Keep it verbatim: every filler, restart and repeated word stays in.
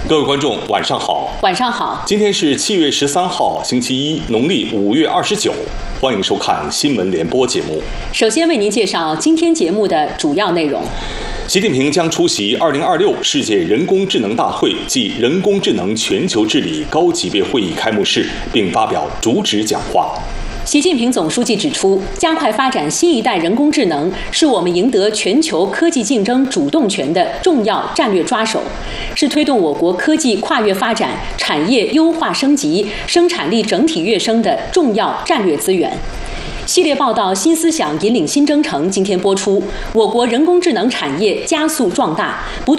各位观众，晚上好。 晚上好。 今天是七月十三号，星期一，农历五月二十九。欢迎收看新闻联播节目。 首先为您介绍今天节目的主要内容。 习近平将出席二零二六世界人工智能大会暨人工智能全球治理高级别会议开幕式，并发表主旨讲话。 习近平总书记指出，加快发展新一代人工智能是我们赢得全球科技竞争主动权的重要战略抓手，是推动我国科技跨越发展、产业优化升级、生产力整体跃升的重要战略资源。系列报道《新思想引领新征程》今天播出。我国人工智能产业加速壮大，不